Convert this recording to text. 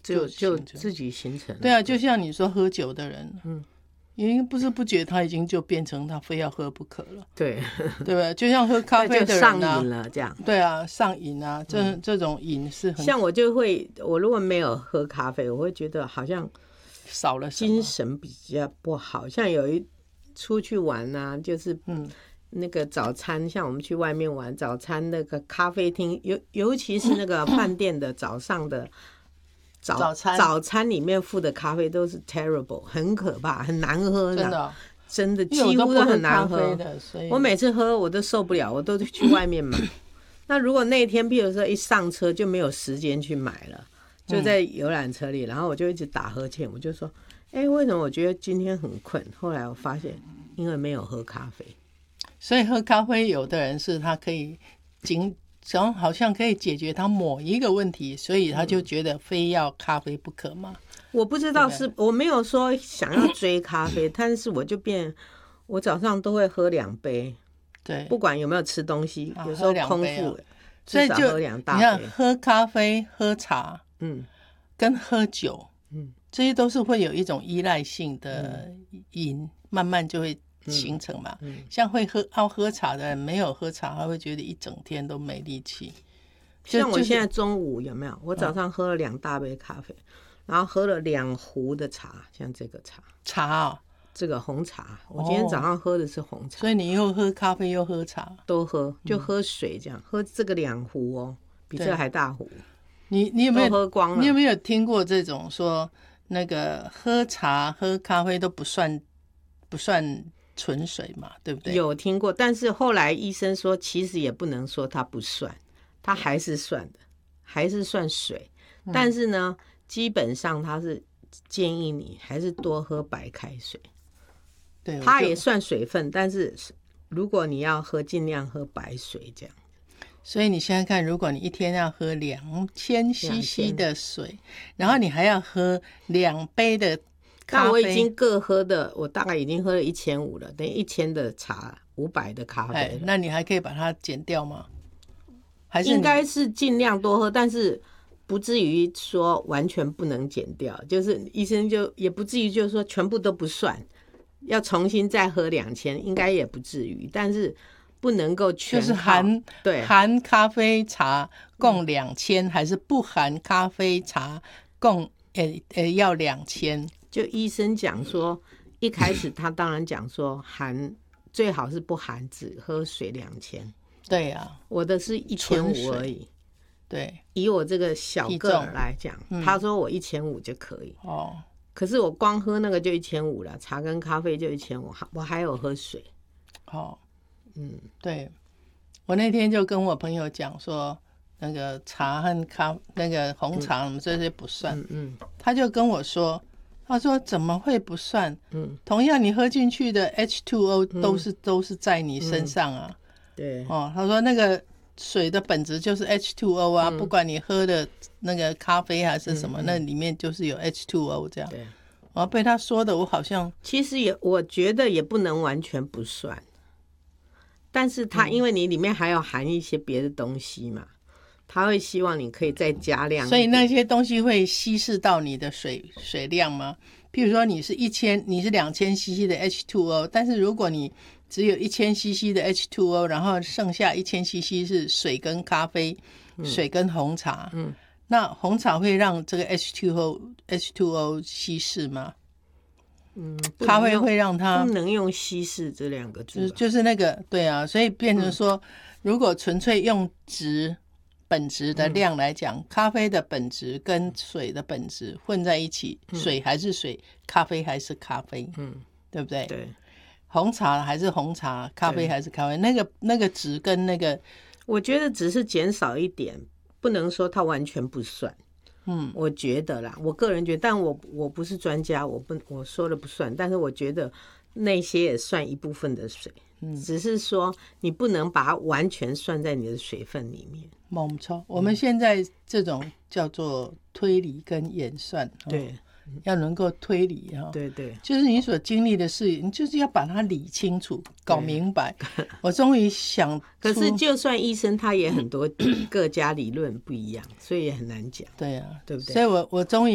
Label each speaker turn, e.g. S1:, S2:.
S1: 就自己形成了。
S2: 对啊，就像你说喝酒的人，因为不知不觉他已经就变成他非要喝不可了，
S1: 对
S2: 对吧？就像喝咖啡的人
S1: 上瘾了这样。
S2: 对啊，上瘾啊，这种瘾是很
S1: 像我如果没有喝咖啡，我会觉得好像
S2: 少了
S1: 精神比较不好。像出去玩啊，就是那个早餐，像我们去外面玩早餐，那个咖啡厅，尤其是那个饭店的早上的早餐里面附的咖啡都是 terrible， 很可怕，很难喝的，真的几乎都很难喝。我每次喝我都受不了，我都去外面买。那如果那一天，比如说一上车就没有时间去买了，就在游览车里，然后我就一直打呵欠，我就说，为什么我觉得今天很困？后来我发现，因为没有喝咖啡。
S2: 所以喝咖啡，有的人是他可以好像可以解决他某一个问题，所以他就觉得非要咖啡不可嘛。
S1: 我不知道我没有说想要追咖啡，但是我早上都会喝2杯，
S2: 对，
S1: 不管有没有吃东西，有时候空腹，至少喝2大杯。
S2: 你看，喝咖啡、喝茶，跟喝酒，这些都是会有一种依赖性的瘾，慢慢就会形成嘛。像喝茶的人，没有喝茶，他会觉得一整天都没力气。
S1: 像我现在中午有没有？我早上喝了2大杯咖啡，然后喝了2壶的茶，像这个茶这个红茶，我今天早上喝的是红茶。
S2: 所以你又喝咖啡又喝茶，
S1: 都喝，就喝水这样，喝这个2壶哦，比这个还大壶。
S2: 你有没有
S1: 喝光了？
S2: 你有没有听过这种说，那个喝茶喝咖啡都不算纯水嘛，对不对？
S1: 有听过，但是后来医生说，其实也不能说它不算，它还是算的，还是算水。但是呢，基本上它是建议你还是多喝白开水。
S2: 对，
S1: 它也算水分，但是如果你要喝，尽量喝白水这样。
S2: 所以你现在看，如果你一天要喝2000 cc 的水，然后你还要喝2杯的咖啡，
S1: 那我已经各喝的，我大概已经喝了1500了，等于1000的茶，500的咖啡。
S2: 那你还可以把它减掉吗？还是
S1: 应该是尽量多喝，但是不至于说完全不能减掉，就是医生就也不至于就是说全部都不算，要重新再喝2000，应该也不至于，但是不能够全
S2: 就是含咖啡茶共2000，还是不含咖啡茶共要2000？
S1: 就医生讲说，一开始他当然讲说最好是不含，只喝水2000。
S2: 对啊，
S1: 我的是1500而已。
S2: 对，
S1: 以我这个小个儿来讲，他说我1500就可以。可是我光喝那个就1500了，茶跟咖啡就1500，我还有喝水。
S2: 对，我那天就跟我朋友讲说，那个茶和那个红茶这些不算。他就跟我说，他说怎么会不算？同样你喝进去的 H2O 都是在你身上啊。
S1: 对，
S2: 他说那个水的本质就是 H2O 啊，不管你喝的那个咖啡还是什么，那里面就是有 H2O 这样。
S1: 对，
S2: 然后被他说的，我好像
S1: 其实我觉得也不能完全不算，但是它因为你里面还要含一些别的东西嘛，他会希望你可以再加量，
S2: 所以那些东西会稀释到你的水量吗？譬如说你是2000 cc 的 H2O， 但是如果你只有1000 cc 的 H2O， 然后剩下1000 cc 是水跟咖啡，水跟红茶，那红茶会让这个 H2O 稀释吗？咖啡会让它
S1: 不能用稀释这2个字，
S2: 就是那个对啊，所以变成说，如果纯粹用本质的量来讲，咖啡的本质跟水的本质混在一起，水还是水，咖啡还是咖啡，对不对？
S1: 对，
S2: 红茶还是红茶，咖啡还是咖啡，那个值跟那个，
S1: 我觉得只是减少一点，不能说它完全不算。我觉得啦，我个人觉得，但我不是专家，我说了不算，但是我觉得那些也算一部分的水，只是说你不能把它完全算在你的水分里面。
S2: 没错，我们现在这种叫做推理跟演算，
S1: 对，
S2: 要能够推理哈，
S1: 对对，
S2: 就是你所经历的事，你就是要把它理清楚、搞明白。我终于想，
S1: 可是就算医生，他也很多各家理论不一样，所以也很难讲。
S2: 对啊，
S1: 对不对？
S2: 所以我终于